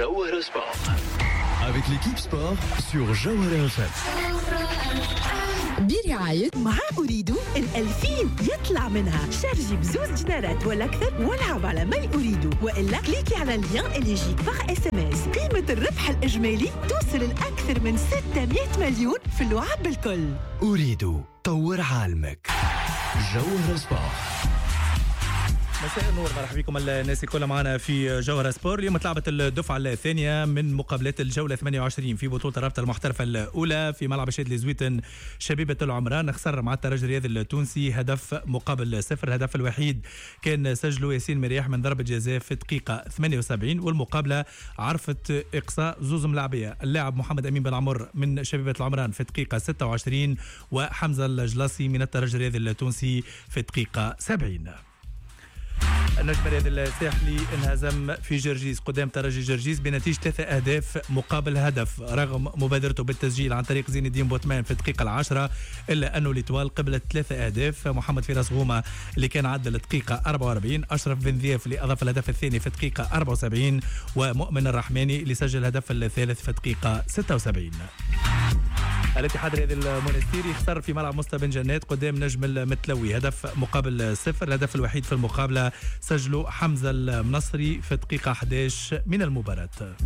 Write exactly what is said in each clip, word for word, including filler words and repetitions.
Jawhara Sport. Avec l'équipe sport sur Jawhara F M. برعاية مع أريد الألفين يطلع منها شارجي بزوز دينارات ولا أكثر والعب على ما أريد وإلا كليكي على اللين اللي يجيك باغ اس ام اس. قيمة الربح الإجمالي توصل لأكثر من ستمائة مليون في اللعب بالكل. أريد طور عالمك. جوهرة سبورت. مساء النور، مرحبا بكم الناس كلها معنا في جوهرة سبور. اليوم تلعبت الدفعة الثانية من مقابلات الجولة ثمانية وعشرين في بطولة الرابطة المحترفة الأولى في ملعب الشادلي زويتن. شبيبة العمران خسر مع الترجي الرياضي التونسي هدف مقابل صفر. الهدف الوحيد كان سجله ياسين مرياح من ضربة جزاء في الدقيقة ثمانية وسبعين، والمقابلة عرفت إقصاء زوز ملاعبية. اللاعب محمد أمين بن عمر من شبيبة العمران في الدقيقة ستة وعشرين وحمزة الجلاصي من الترجي الرياضي التونسي في الدقيقة سبعين. النجم الرياضي الساحلي انهزم في جرجيس قدام ترجي جرجيس بنتيجة ثلاثة أهداف مقابل هدف، رغم مبادرته بالتسجيل عن طريق زين الدين بوتمان في الدقيقة العاشرة، إلا أنه ليتوال قبلت ثلاثة أهداف. محمد فراس غومة اللي كان عدل الدقيقة أربعة وأربعين، أشرف بن ذياف اللي أضاف الهدف الثاني في الدقيقة أربعة وسبعين، ومؤمن الرحماني اللي سجل الهدف الثالث في الدقيقة ستة وسبعين. الاتحاد الرياضي المونستيري خسر في ملعب مصطفى بن جنات قدام نجم المتلوي هدف مقابل صفر. الهدف الوحيد في المقابلة سجله حمزة المنصري في الدقيقة أحد عشر من المباراة.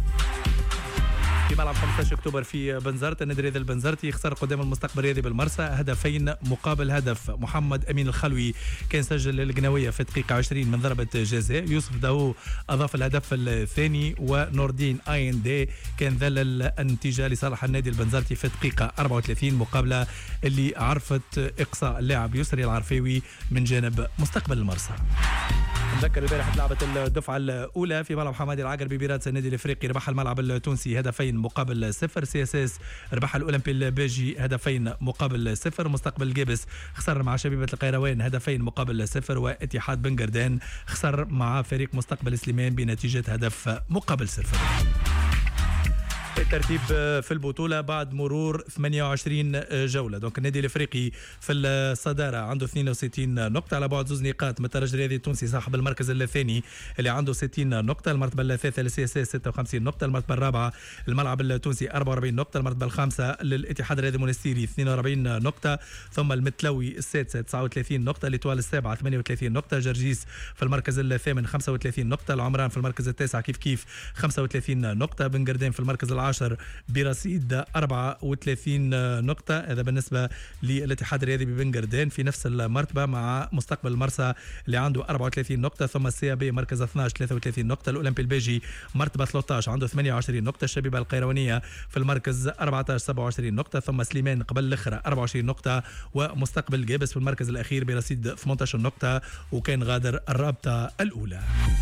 في ملعب خمسة عشر أكتوبر في بنزرت النادي الرياضي البنزرتي خسر قدام المستقبل الرياضي بالمرسى هدفين مقابل هدف. محمد أمين الخلوي كان سجل القناوية في الدقيقة عشرين من ضربة جزاء، يوسف داو أضاف الهدف الثاني، ونوردين آين دي كان ذلل النتيجة لصالح النادي البنزرتي في الدقيقة أربعة وثلاثين، مقابلة اللي عرفت إقصاء اللاعب يسري العرفاوي من جانب مستقبل المرسى. نذكر البارح تلعبت الدفعة الأولى في ملعب حمادي العقربي برادس النادي الإفريقي ربح الملعب التونسي هدفين مقابل صفر. سي اس اس ربح الأولمبي الباجي هدفين مقابل صفر. مستقبل الجابس خسر مع شبيبة القيروان هدفين مقابل صفر، واتحاد بن قردان خسر مع فريق مستقبل سليمان بنتيجة هدف مقابل صفر. الترتيب في البطولة بعد مرور ثمانية وعشرين جولة، دونك النادي الافريقي في الصدارة عنده اثنين وستين نقطة على بعد زوز نقاط من الترجي الرياضي التونسي صاحب المركز الثاني اللي عنده ستين نقطة. المرتبة الثالثة للسي اس اس ستة وخمسين نقطة. المرتبة الرابعة الملعب التونسي أربعة وأربعين نقطة. المرتبة الخامسة للاتحاد الرياضي المونستيري اثنين وأربعين نقطة. ثم المتلوي السادسة تسعة وثلاثين نقطة. الإتوال السابعة ثمانية وثلاثين نقطة. جرجيس في المركز الثامن خمسة وثلاثين نقطة. العمران في المركز التاسع كيف كيف خمسة وثلاثين نقطة. بن قردان في المركز العاشر برصيد أربعة وثلاثين نقطة. هذا بالنسبة للاتحاد الرياضي ببن قردان في نفس المرتبة مع مستقبل المرسى اللي عنده أربعة وثلاثين نقطة. ثم السي بي مركز اثني عشر ثلاثة وثلاثين نقطة. الأولمبي الباجي مرتبة ثلاثة عشر عنده ثمانية وعشرين نقطة. الشبيبة القيروانية في المركز أربعة عشر سبعة وعشرين نقطة. ثم سليمان قبل الأخرى أربعة وعشرين نقطة. ومستقبل الجابس في المركز الأخير برصيد ثمانية عشر نقطة، وكان غادر الرابطة الأولى.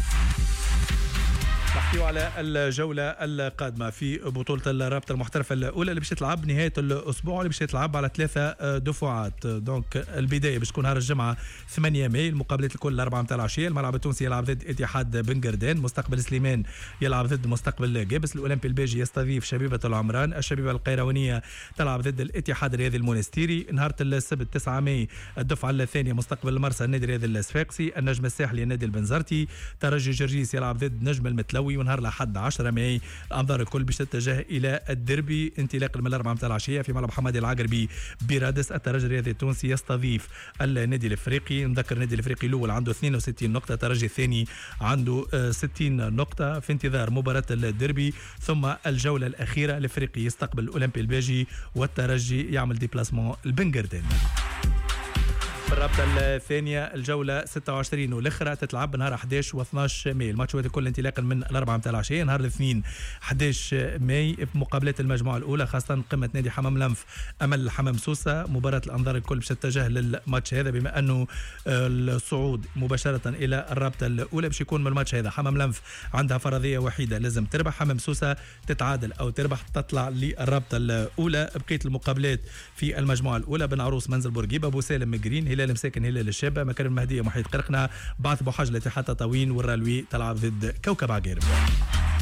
نحكيو على الجولة القادمة في بطولة الرابطة المحترفة الأولى اللي باش تلعب نهاية الأسبوع، اللي باش تلعب على ثلاثة دفعات. دونك البداية باش تكون نهار الجمعة ثمانية ماي، المقابلات الكل الأربعة متاع العشية. الملعب التونسي يلعب ضد اتحاد بن قردان. مستقبل سليمان يلعب ضد مستقبل جابس. الأولمبي الباجي يستضيف شبيبة العمران. الشبيبة القيروانية تلعب ضد الاتحاد الرياضي المونستيري. نهار السبت تسعة ماي الدفعة الثانية مستقبل المرسى النادي الرياضي الصفاقسي. النجم الساحلي النادي البنزرتي. ترجي جرجيس يلعب ضد نجم المتلوي. ونهار الأحد عشرة ماي الأنظار الكل باش تتجه إلى الدربي انطلاقا من الأربعة متاع العشية في ملعب حمادي العقربي برادس. الترجي الرياضي التونسي يستضيف النادي الإفريقي. نذكر النادي الإفريقي الأول عنده اثنين وستين نقطة، الترجي الثاني عنده ستين نقطة في انتظار مباراة الدربي. ثم الجولة الأخيرة الإفريقي يستقبل الأولمبي الباجي والترجي يعمل ديبلاسمون البن قردان. الرابطة الثانية الجولة ستة وعشرين والأخرى تتلعب نهار أحد عشر واثني عشر ماي. الماتشات الكل انطلاقا من الأربعة متاع العشية. نهار الاثنين أحد عشر ماي في مقابلات المجموعة الأولى خاصة قمة نادي حمام لنف أمل حمام سوسة. مباراة الأنظار الكل باش تتجه للماتش هذا بما أنه الصعود مباشرة إلى الرابطة الأولى باش يكون من الماتش هذا. حمام لنف عندها فرضية وحيدة، لازم تربح. حمام سوسة تتعادل أو تربح تطلع للرابطة الأولى. بقية المقابلات في المجموعة الأولى بن عروس منزل بورقيبة، أبو سالم مقرين، هلال مساكن هلال الشابة، مكارم المهدية محيط قرقنة، بعث بوحاج الاتحاد تطاوين، والرالوي تلعب ضد كوكب عقارب.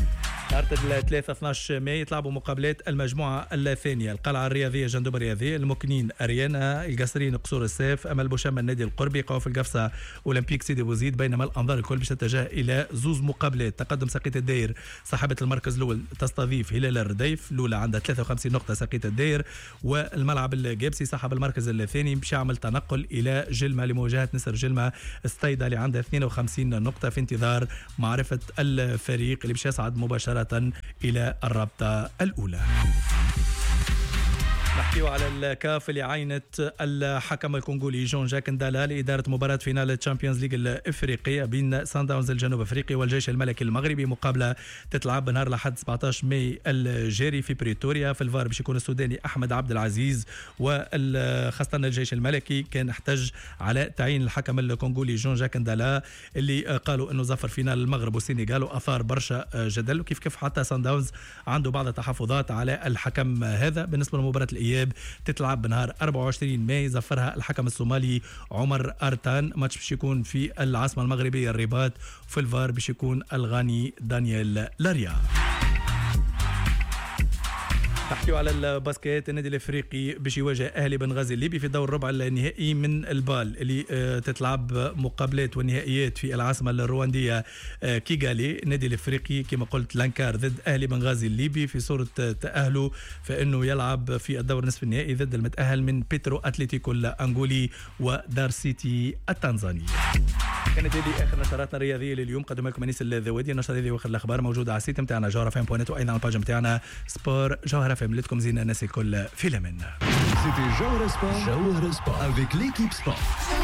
نهار الثلاثاء اثناش ماي يتلعبوا مقابلات المجموعة الثانية. القلعة الرياضية جندوب الرياضي، المكنين أريانا، القصرين قصور السيف، أما البوشامة النادي القربي، قوف القفصة أولمبيك سيدي بوزيد. بينما الأنظار الكل باش تتجه إلى زوز مقابلات. تقدم ساقية الداير صاحبة المركز الأول تستضيف هلال الرديف، الأولى عندها ثلاثة وخمسين نقطة ساقية الداير، والملعب الجابسي صاحب المركز الثاني باش يعمل تنقل إلى جلمة لمواجهة نسر جلمة السطيدة اللي عندها اثنين وخمسين نقطة في انتظار معرفة الفريق اللي باش يصعد مباشرة إلى الرابطة الأولى. نحكيو على الكاف اللي عينت الحكم الكونغولي جون جاك ندالا لإدارة مباراة فينال الشامبيونز ليج الإفريقية بين سان داونز الجنوب أفريقي والجيش الملكي المغربي. مقابلة تتلعب نهار الأحد سبعطاش ماي الجاري في بريتوريا. في الفار باش يكون السوداني أحمد عبد العزيز، وخاصة الجيش الملكي كان احتج على تعيين الحكم الكونغولي جون جاك ندالا اللي قالوا أنه ظفر فينال المغرب والسنغال وأثار برشا جدل، وكيف كيف حتى سان داونز عنده بعض التحفظات على الحكم هذا. بالنسبة لمباراة الإياب تتلعب بنهار أربعة وعشرين ماي، ظفرها الحكم الصومالي عمر أرتان. ماتش باش يكون في العاصمة المغربية الرباط، وفي الفار باش يكون الغاني دانيال لاريا. نحكيو على الباسكيت. النادي الافريقي باش يواجه اهلي بنغازي الليبي في دور الربع النهائي من البال اللي تتلعب مقابلات والنهائيات في العاصمه الروانديه كيغالي. النادي الافريقي كما قلت لانكار ضد اهلي بنغازي الليبي في صوره تاهله، فانه يلعب في الدور نصف النهائي ضد المتاهل من بيترو اتليتيكو الانغولي ودار سيتي التنزاني. كانت هذه اخر نشراتنا الرياضيه لليوم. قدم لكم انيس الذوادي. النشره هذه واخر الاخبار موجوده على السيت نتاعنا جوهره فام بوينت، وايضا على الباج نتاعنا سبور جوهره فام. لكم زينه الناس الكل في الامان. C'était Jawara Sport, Jawara Sport avec l'équipe sport.